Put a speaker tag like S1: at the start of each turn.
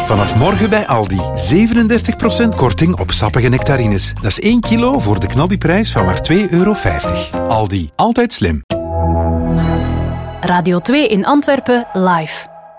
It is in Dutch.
S1: Vanaf morgen bij Aldi. 37% korting op sappige nectarines. Dat is 1 kilo voor de knaldiprijs van maar €2,50. Aldi. Altijd slim.
S2: Radio 2 in Antwerpen live.